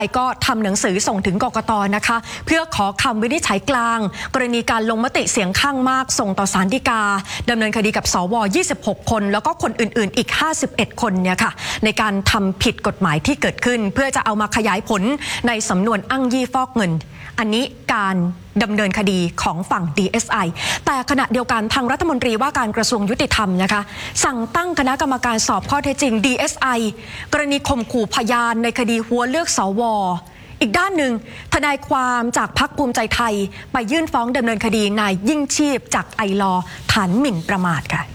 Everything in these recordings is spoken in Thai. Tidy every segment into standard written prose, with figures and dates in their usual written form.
ก็ทำหนังสือส่งถึงกกต.นะคะเพื่อขอคำวินิจฉัยกลางกรณีการลงมติเสียงข้างมากส่งต่อศาลฎีกาดำเนินคดีกับสว26 คนแล้วก็คนอื่นๆอีก51 คนเนี่ยค่ะในการทำผิดกฎหมายที่เกิดขึ้นเพื่อจะเอามาขยายผลในสำนวนอ้างยี่ฟอกเงินอันนี้การดำเนินคดีของฝั่ง DSI แต่ขณะเดียวกันทางรัฐมนตรีว่าการกระทรวงยุติธรรมนะคะสั่งตั้งคณะกรรมการสอบข้อเท็จจริง DSI กรณีข่มขู่พยานในคดีหัวเลือกสวอีกด้านหนึ่งทนายความจากพรรคภูมิใจไทยไปยื่นฟ้องดำเนินคดีนายยิ่งชีพจากไอลอฐานหมิ่นประมาทค่ะ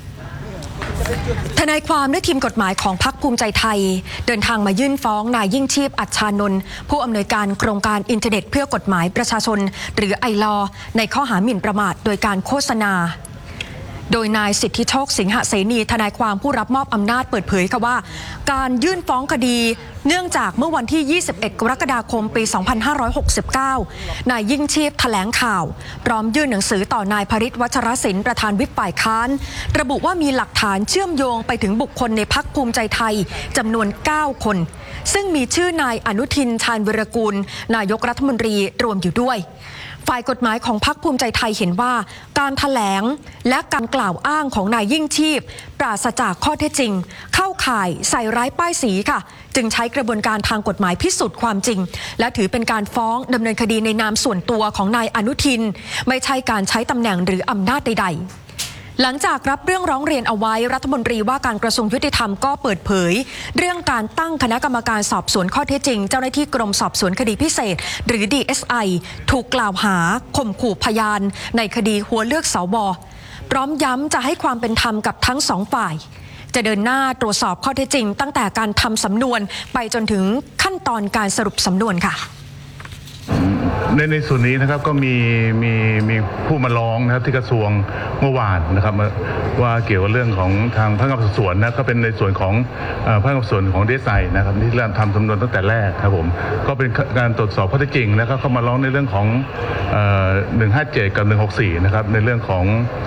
ทนายความและทีมกฎหมายของพรรคภูมิใจไทยเดินทางมายื่นฟ้องนายยิ่งชีพอัชชานนท์ผู้อำนวยการโครงการอินเทอร์เน็ตเพื่อกฎหมายประชาชนหรือไอลอในข้อหาหมิ่นประมาทโดยการโฆษณาโดยนายสิทธิโชคสิงหเสนีทนายความผู้รับมอบอำนาจเปิดเผยค่ะว่าการยื่นฟ้องคดีเนื่องจากเมื่อวันที่ 21 กรกฎาคม ปี 2569 นายยิ่งชีพแถลงข่าวพร้อมยื่นหนังสือต่อนายพฤทธิ์วัชรศิลป์ประธานวิปฝ่ายค้านระบุว่ามีหลักฐานเชื่อมโยงไปถึงบุคคลในพรรคภูมิใจไทยจำนวน 9 คนซึ่งมีชื่อนายอนุทินชาญวิรากูลนายกรัฐมนตรีรวมอยู่ด้วยฝ่ายกฎหมายของพรรคภูมิใจไทยเห็นว่าการแถลงและการกล่าวอ้างของนายยิ่งชีพปราศจากข้อเท็จจริงเข้าข่ายใส่ร้ายป้ายสีค่ะจึงใช้กระบวนการทางกฎหมายพิสูจน์ความจริงและถือเป็นการฟ้องดำเนินคดีในนามส่วนตัวของนายอนุทินไม่ใช่การใช้ตำแหน่งหรืออำนาจใดๆหลังจากรับเรื่องร้องเรียนเอาไว้รัฐมนตรีว่าการกระทรวงยุติธรรมก็เปิดเผยเรื่องการตั้งคณะกรรมการสอบสวนข้อเท็จจริงเจ้าหน้าที่กรมสอบสวนคดีพิเศษหรือ DSI ถูกกล่าวหาข่มขู่พยานในคดีหัวเลือกสวพร้อมย้ำจะให้ความเป็นธรรมกับทั้งสองฝ่ายจะเดินหน้าตรวจสอบข้อเท็จจริงตั้งแต่การทำสำนวนไปจนถึงขั้นตอนการสรุปสำนวนค่ะในส่วนนี้นะครับก็มีผู้มาร้องนะครับที่กระทรวงเมื่อวานนะครับว่าเกี่ยวกับเรื่องของทางพนักงานสอบสวนนะก็เป็นในส่วนของพนักงานสอบสวนของDSIนะครับที่เริ่มทำสำนวนตั้งแต่แรกครับผมก็เป็นการตรวจสอบข้อเท็จจริงแล้วก็เข้ามาร้องในเรื่องของ157กับ164นะครับในเรื่องของ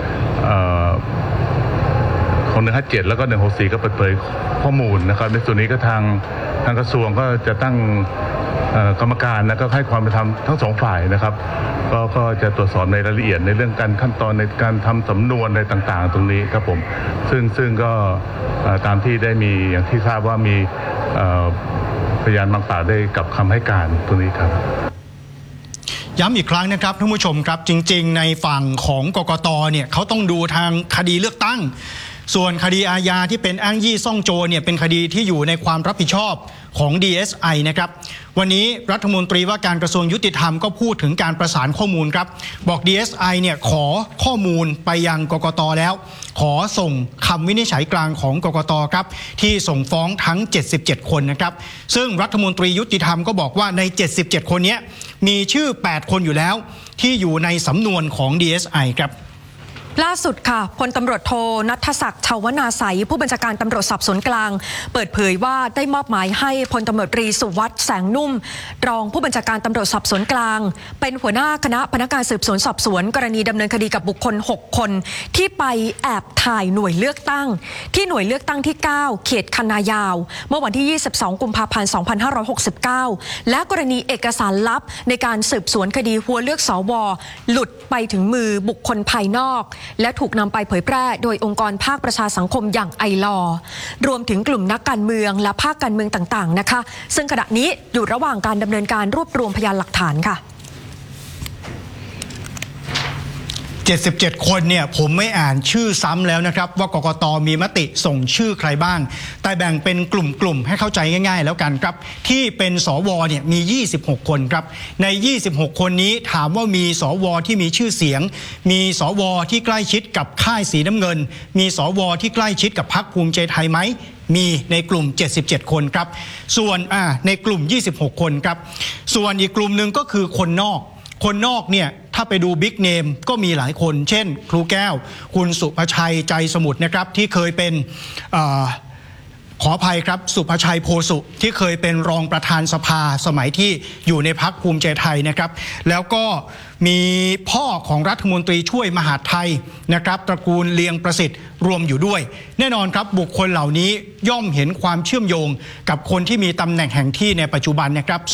157แล้วก็164ก็เปิดเผยข้อมูลนะครับในส่วนนี้ก็ทางกระทรวงก็จะตั้งกรรมการนะก็ให้ความเป็นธรรมทั้งสองฝ่ายนะครับก็จะตรวจสอบในรายละเอียดในเรื่องการขั้นตอนในการทำสำนวนอะไรต่างๆตรงนี้ครับผมซึ่งก็ตามที่ได้มีอย่างที่ทราบว่ามีพยานบางปากได้กลับคำให้การตรงนี้ครับย้ำอีกครั้งนะครับท่านผู้ชมครับจริงๆในฝั่งของกกต.เนี่ยเขาต้องดูทางคดีเลือกตั้งส่วนคดีอาญาที่เป็นอ้างยี่ซ่องโจรเนี่ยเป็นคดีที่อยู่ในความรับผิดชอบของ DSI นะครับวันนี้รัฐมนตรีว่าการกระทรวงยุติธรรมก็พูดถึงการประสานข้อมูลครับบอก DSI เนี่ยขอข้อมูลไปยังกกต.แล้วขอส่งคำวินิจฉัยกลางของกกต.ครับที่ส่งฟ้องทั้ง77คนนะครับซึ่งรัฐมนตรียุติธรรมก็บอกว่าใน77คนนี้มีชื่อ8คนอยู่แล้วที่อยู่ในสำนวนของ DSI ครับล่าสุดค่ะพลตำรวจโทณัฐศักดิ์ ชวนาไสยผู้บัญชาการตำรวจสอบสวนกลางเปิดเผยว่าได้มอบหมายให้พลตำรวจตรีสุวัฒน์แสงนุ่มรองผู้บัญชาการตำรวจสอบสวนกลางเป็นหัวหน้าคณะพนักงานสืบสวนสอบสวนกรณีดำเนินคดีกับบุคคล6คนที่ไปแอบถ่ายหน่วยเลือกตั้งที่หน่วยเลือกตั้งที่9เขตคันนายาวเมื่อวันที่22กุมภาพันธ์2569และกรณีเอกสารลับในการสืบสวนคดีหัวเลือกสวหลุดไปถึงมือบุคคลภายนอกและถูกนำไปเผยแพร่โดยองค์กรภาคประชาสังคมอย่างไอลอรวมถึงกลุ่มนักการเมืองและภาคการเมืองต่างๆนะคะซึ่งขณะนี้อยู่ระหว่างการดำเนินการรวบรวมพยานหลักฐานค่ะ 77 คนเนี่ยผมไม่อ่านชื่อซ้ำแล้วนะครับว่ากกต.มีมติส่งชื่อใครบ้างแต่แบ่งเป็นกลุ่มให้เข้าใจง่ายๆแล้วกันครับที่เป็นสวเนี่ยมี26คนครับใน26คนนี้ถามว่ามีสวที่มีชื่อเสียงมีสวที่ใกล้ชิดกับค่ายสีน้ำเงินมีสวที่ใกล้ชิดกับพรรคภูมิใจไทยไหมมีในกลุ่ม77คนครับส่วนในกลุ่ม26คนครับส่วนอีกกลุ่มหนึ่งก็คือคนนอกเนี่ยถ้าไปดูบิ๊กเนมก็มีหลายคนเช่นครูแก้วคุณสุภชัยใจสมุทรนะครับที่เคยเป็นขออภัยครับสุภชัยโพสุที่เคยเป็นรองประธานสภาสมัยที่อยู่ในพรรคภูมิใจไทยนะครับแล้วก็มีพ่อของรัฐมนตรีช่วยมหาดไทยนะครับตระกูลเลียงประสิทธิ์รวมอยู่ด้วยแน่นอนครับบุคคลเหล่านี้ย่อมเห็นความเชื่อมโยงกับคนที่มีตำแหน่งแห่งที่ในปัจจุบันนะครับ